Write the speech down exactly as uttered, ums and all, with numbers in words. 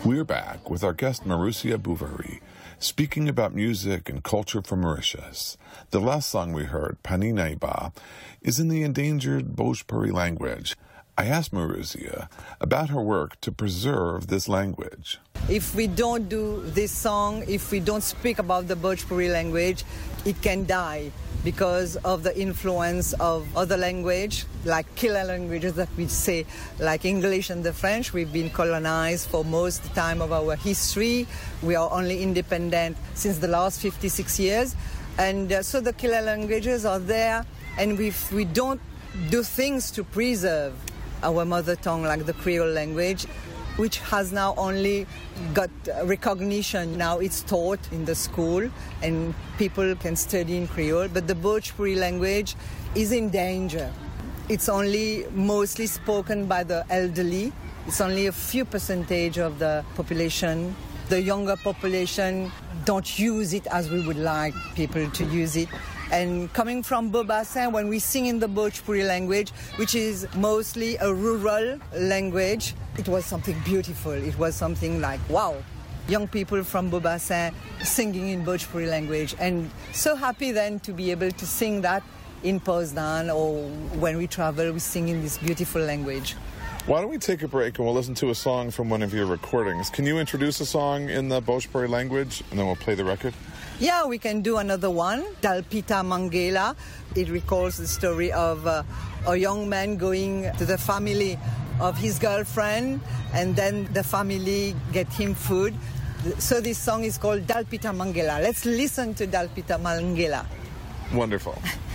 We're back with our guest Maroussia Bouverie, speaking about music and culture from Mauritius. The last song we heard, Paninaiba, is in the endangered Bhojpuri language. I asked Maroussia about her work to preserve this language. If we don't do this song, if we don't speak about the Bhojpuri language, it can die because of the influence of other language, like killer languages that we say, like English and the French. We've been colonized for most of the time of our history. We are only independent since the last fifty-six years. And uh, so the killer languages are there, and if we don't do things to preserve our mother tongue, like the Creole language, which has now only got recognition. Now it's taught in the school and people can study in Creole, but the Bhojpuri language is in danger. It's only mostly spoken by the elderly. It's only a few percentage of the population. The younger population don't use it as we would like people to use it. And coming from Beaubassin, when we sing in the Bhojpuri language, which is mostly a rural language, it was something beautiful. It was something like, wow, young people from Beaubassin singing in Bhojpuri language. And so happy then to be able to sing that in Poznan, or when we travel, we sing in this beautiful language. Why don't we take a break and we'll listen to a song from one of your recordings. Can you introduce a song in the Bhojpuri language, and then we'll play the record? Yeah, we can do another one, Dalpita Mangela. It recalls the story of uh, a young man going to the family of his girlfriend, and then the family get him food. So this song is called Dalpita Mangela. Let's listen to Dalpita Mangela. Wonderful.